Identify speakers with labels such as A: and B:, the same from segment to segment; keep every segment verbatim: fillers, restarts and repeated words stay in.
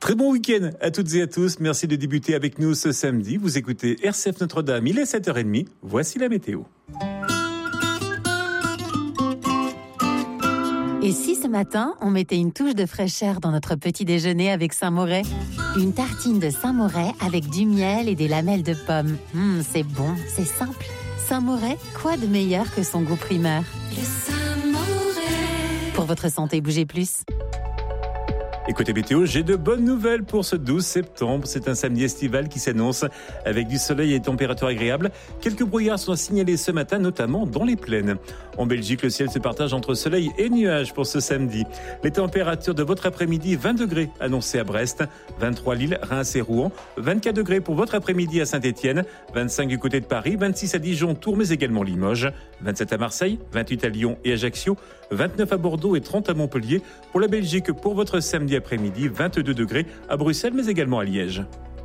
A: Très bon week-end à toutes et à tous. Merci de débuter avec nous ce samedi. Vous écoutez R C F Notre-Dame, il est sept heures trente. Voici la météo.
B: Et si ce matin, on mettait une touche de fraîcheur dans notre petit déjeuner avec Saint-Moret ? Une tartine de Saint-Moret avec du miel et des lamelles de pommes. Mmh, c'est bon, c'est simple. Saint-Moret, quoi de meilleur que son goût primaire ?
C: Le Saint-Moret.
B: Pour votre santé, bougez plus.
A: Et côté météo, j'ai de bonnes nouvelles pour ce douze septembre. C'est un samedi estival qui s'annonce avec du soleil et des températures agréables. Quelques brouillards sont signalés ce matin, notamment dans les plaines. En Belgique, le ciel se partage entre soleil et nuages pour ce samedi. Les températures de votre après-midi, vingt degrés annoncés à Brest, vingt-trois Lille, Reims et Rouen, vingt-quatre degrés pour votre après-midi à Saint-Étienne, vingt-cinq du côté de Paris, vingt-six à Dijon, Tours, mais également Limoges, vingt-sept à Marseille, vingt-huit à Lyon et Ajaccio, vingt-neuf à Bordeaux et trente à Montpellier. Pour la Belgique, pour votre samedi après-midi, vingt-deux degrés à Bruxelles, mais également à Liège.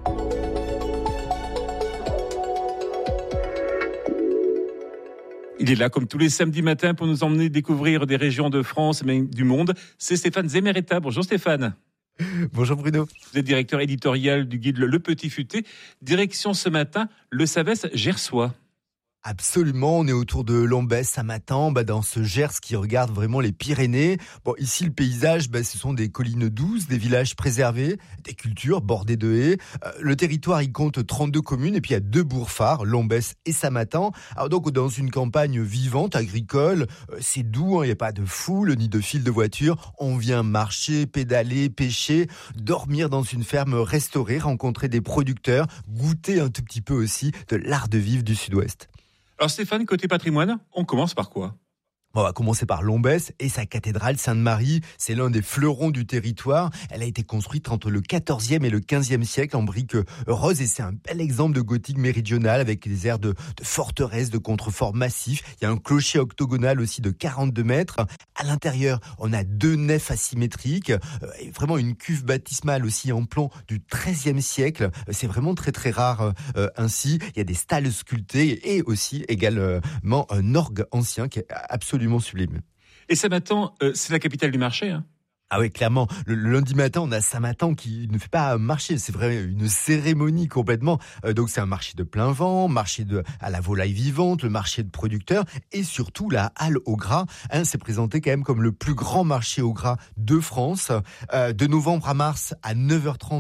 A: Il est là, comme tous les samedis matins, pour nous emmener découvrir des régions de France, mais du monde. C'est Stéphane Zemeretta. Bonjour Stéphane.
D: Bonjour Bruno.
A: Vous êtes directeur éditorial du guide Le Petit Futé. Direction ce matin, le Savès gersois.
D: Absolument, on est autour de Lombès à Matan, bah dans ce Gers qui regarde vraiment les Pyrénées. Bon, ici le paysage, bah, ce sont des collines douces, des villages préservés, des cultures bordées de haies. Euh, le territoire, il compte trente-deux communes et puis il y a deux bourgs phares, Lombès et Samatan. Alors donc dans une campagne vivante, agricole, euh, c'est doux, il hein, n'y a pas de foule ni de fil de voiture. On vient marcher, pédaler, pêcher, dormir dans une ferme restaurée, rencontrer des producteurs, goûter un tout petit peu aussi de l'art de vivre du Sud-Ouest.
A: Alors Stéphane, côté patrimoine, on commence par quoi ?
D: On va commencer par Lombès et sa cathédrale Sainte-Marie. C'est l'un des fleurons du territoire. Elle a été construite entre le quatorzième et le quinzième siècle en briques roses et c'est un bel exemple de gothique méridional avec des airs de, de forteresse, de contreforts massifs. Il y a un clocher octogonal aussi de quarante-deux mètres. À l'intérieur, on a deux nefs asymétriques et vraiment une cuve baptismale aussi en plomb du treizième siècle. C'est vraiment très très rare euh, ainsi. Il y a des stalles sculptées et aussi également un orgue ancien qui est absolument sublime.
A: Et Samatan, euh, c'est la capitale du marché, hein ?
D: Ah oui, clairement. Le, le lundi matin, on a Samatan qui ne fait pas marché. C'est vrai, une cérémonie complètement. Euh, donc, c'est un marché de plein vent, marché de, à la volaille vivante, le marché de producteurs et surtout la halle au gras. Hein, c'est présenté quand même comme le plus grand marché au gras de France. Euh, de novembre à mars, à neuf heures trente,